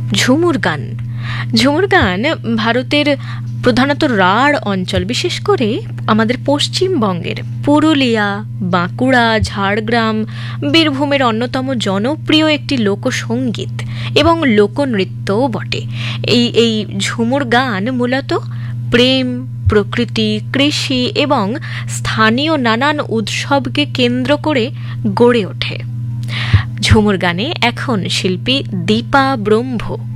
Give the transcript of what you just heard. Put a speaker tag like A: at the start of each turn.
A: ঝুমুর গান। ঝুমুর গান ভারতের প্রধানত রাঢ় অঞ্চল, বিশেষ করে আমাদের পশ্চিমবঙ্গের পুরুলিয়া, বাঁকুড়া, ঝাড়গ্রাম, বীরভূমের অন্যতম জনপ্রিয় একটি লোকসঙ্গীত এবং লোকনৃত্যও বটে। এই ঝুমুর গান মূলত প্রেম, প্রকৃতি, কৃষি এবং স্থানীয় নানান উৎসবকে কেন্দ্র করে গড়ে ওঠে। ঝুমুর গানে এখন শিল্পী দীপা ব্রহ্ম